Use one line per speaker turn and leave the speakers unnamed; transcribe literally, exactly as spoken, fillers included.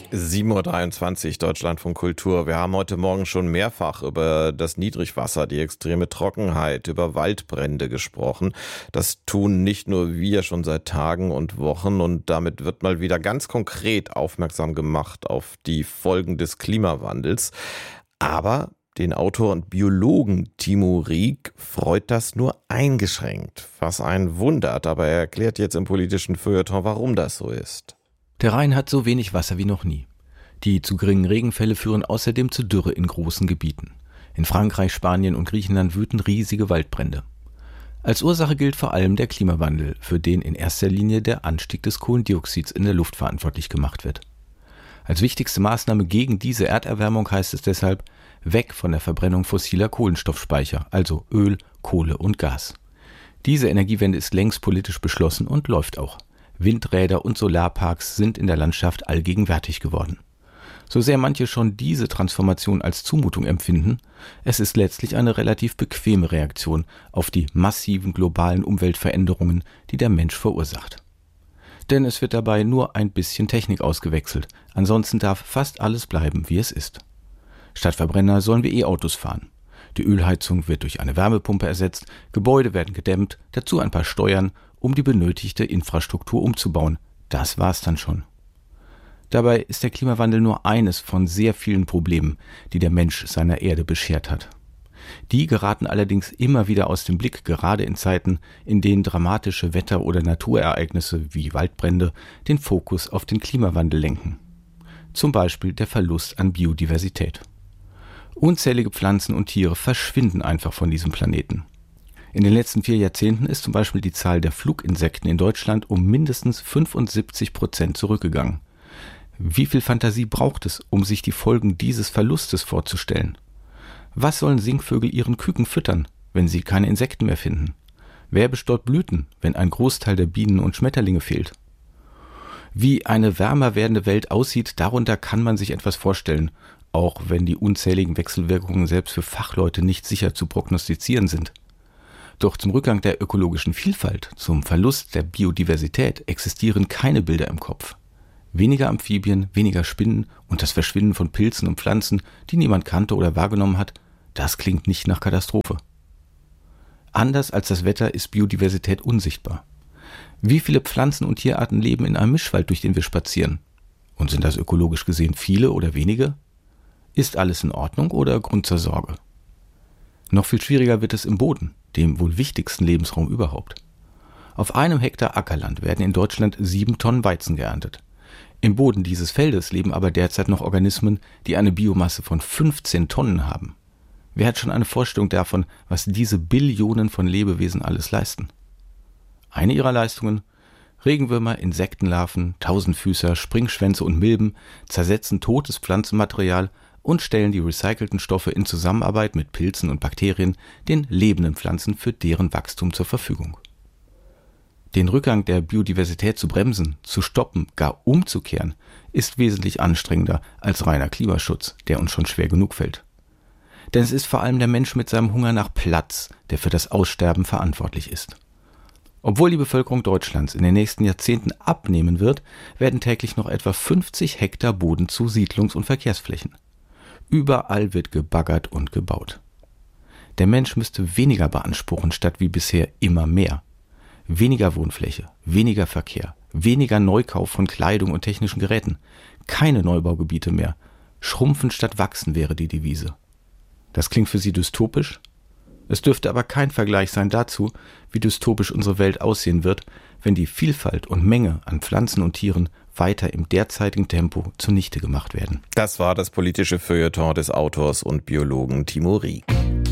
sieben Uhr dreiundzwanzig, Deutschlandfunk Kultur. Wir haben heute Morgen schon mehrfach über das Niedrigwasser, die extreme Trockenheit, über Waldbrände gesprochen. Das tun nicht nur wir schon seit Tagen und Wochen, und damit wird mal wieder ganz konkret aufmerksam gemacht auf die Folgen des Klimawandels. Aber den Autor und Biologen Timo Rieck freut das nur eingeschränkt, was einen wundert. Aber er erklärt jetzt im politischen Feuilleton, warum das so ist.
Der Rhein hat so wenig Wasser wie noch nie. Die zu geringen Regenfälle führen außerdem zu Dürre in großen Gebieten. In Frankreich, Spanien und Griechenland wüten riesige Waldbrände. Als Ursache gilt vor allem der Klimawandel, für den in erster Linie der Anstieg des Kohlendioxids in der Luft verantwortlich gemacht wird. Als wichtigste Maßnahme gegen diese Erderwärmung heißt es deshalb, weg von der Verbrennung fossiler Kohlenstoffspeicher, also Öl, Kohle und Gas. Diese Energiewende ist längst politisch beschlossen und läuft auch. Windräder und Solarparks sind in der Landschaft allgegenwärtig geworden. So sehr manche schon diese Transformation als Zumutung empfinden, es ist letztlich eine relativ bequeme Reaktion auf die massiven globalen Umweltveränderungen, die der Mensch verursacht. Denn es wird dabei nur ein bisschen Technik ausgewechselt, ansonsten darf fast alles bleiben, wie es ist. Statt Verbrenner sollen wir E-Autos fahren. Die Ölheizung wird durch eine Wärmepumpe ersetzt, Gebäude werden gedämmt, dazu ein paar Steuern, um die benötigte Infrastruktur umzubauen. Das war's dann schon. Dabei ist der Klimawandel nur eines von sehr vielen Problemen, die der Mensch seiner Erde beschert hat. Die geraten allerdings immer wieder aus dem Blick, gerade in Zeiten, in denen dramatische Wetter- oder Naturereignisse wie Waldbrände den Fokus auf den Klimawandel lenken. Zum Beispiel der Verlust an Biodiversität. Unzählige Pflanzen und Tiere verschwinden einfach von diesem Planeten. In den letzten vier Jahrzehnten ist zum Beispiel die Zahl der Fluginsekten in Deutschland um mindestens fünfundsiebzig Prozent zurückgegangen. Wie viel Fantasie braucht es, um sich die Folgen dieses Verlustes vorzustellen? Was sollen Singvögel ihren Küken füttern, wenn sie keine Insekten mehr finden? Wer bestäubt Blüten, wenn ein Großteil der Bienen und Schmetterlinge fehlt? Wie eine wärmer werdende Welt aussieht, darunter kann man sich etwas vorstellen, auch wenn die unzähligen Wechselwirkungen selbst für Fachleute nicht sicher zu prognostizieren sind. Doch zum Rückgang der ökologischen Vielfalt, zum Verlust der Biodiversität existieren keine Bilder im Kopf. Weniger Amphibien, weniger Spinnen und das Verschwinden von Pilzen und Pflanzen, die niemand kannte oder wahrgenommen hat, das klingt nicht nach Katastrophe. Anders als das Wetter ist Biodiversität unsichtbar. Wie viele Pflanzen und Tierarten leben in einem Mischwald, durch den wir spazieren? Und sind das ökologisch gesehen viele oder wenige? Ist alles in Ordnung oder Grund zur Sorge? Noch viel schwieriger wird es im Boden, dem wohl wichtigsten Lebensraum überhaupt. Auf einem Hektar Ackerland werden in Deutschland sieben Tonnen Weizen geerntet. Im Boden dieses Feldes leben aber derzeit noch Organismen, die eine Biomasse von fünfzehn Tonnen haben. Wer hat schon eine Vorstellung davon, was diese Billionen von Lebewesen alles leisten? Eine ihrer Leistungen: Regenwürmer, Insektenlarven, Tausendfüßer, Springschwänze und Milben zersetzen totes Pflanzenmaterial und stellen die recycelten Stoffe in Zusammenarbeit mit Pilzen und Bakterien den lebenden Pflanzen für deren Wachstum zur Verfügung. Den Rückgang der Biodiversität zu bremsen, zu stoppen, gar umzukehren, ist wesentlich anstrengender als reiner Klimaschutz, der uns schon schwer genug fällt. Denn es ist vor allem der Mensch mit seinem Hunger nach Platz, der für das Aussterben verantwortlich ist. Obwohl die Bevölkerung Deutschlands in den nächsten Jahrzehnten abnehmen wird, werden täglich noch etwa fünfzig Hektar Boden zu Siedlungs- und Verkehrsflächen. Überall wird gebaggert und gebaut. Der Mensch müsste weniger beanspruchen, statt wie bisher immer mehr. Weniger Wohnfläche, weniger Verkehr, weniger Neukauf von Kleidung und technischen Geräten, keine Neubaugebiete mehr. Schrumpfen statt wachsen wäre die Devise. Das klingt für Sie dystopisch? Es dürfte aber kein Vergleich sein dazu, wie dystopisch unsere Welt aussehen wird, wenn die Vielfalt und Menge an Pflanzen und Tieren weiter im derzeitigen Tempo zunichte gemacht werden.
Das war das politische Feuilleton des Autors und Biologen Timo Rieck.